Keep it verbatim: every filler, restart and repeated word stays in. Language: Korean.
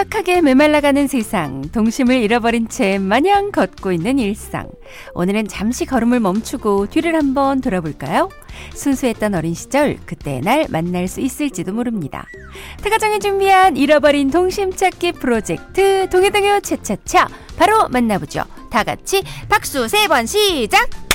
빡빡하게 메말라가는 세상, 동심을 잃어버린 채 마냥 걷고 있는 일상. 오늘은 잠시 걸음을 멈추고 뒤를 한번 돌아볼까요? 순수했던 어린 시절, 그때의 날 만날 수 있을지도 모릅니다. 타가정이 준비한 잃어버린 동심 찾기 프로젝트 동해동요 차차차 바로 만나보죠. 다 같이 박수 세 번 시작!